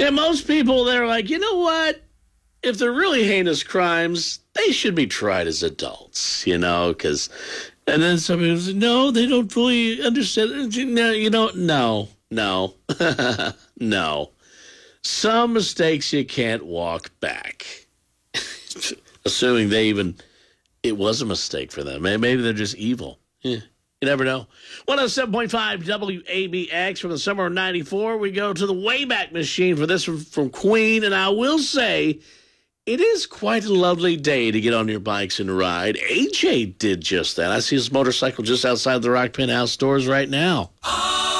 And most people, they're like, you know what? If they're really heinous crimes, they should be tried as adults, because... And then somebody was, no, they don't fully understand. No. No. Some mistakes you can't walk back. Assuming it was a mistake for them. Maybe they're just evil. Yeah, you never know. 107.5 WABX from the summer of 94. We go to the Wayback Machine for this from Queen. And I will say, it is quite a lovely day to get on your bikes and ride. AJ did just that. I see his motorcycle just outside the Rock Penthouse stores right now.